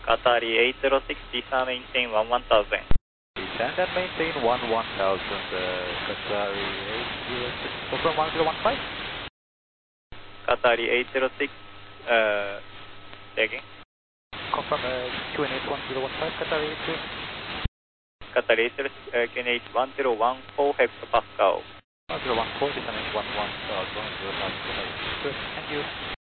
Qatari 806, descend maintain 11,000. Descend and maintain 11,000, Qatari 806, confirm 1015? Qatari 806, say again. Confirm QNH 1015, Qatari 806. Qatari 806, QNH 1014 hectopascal. 1014, descending 11,000, Thank you.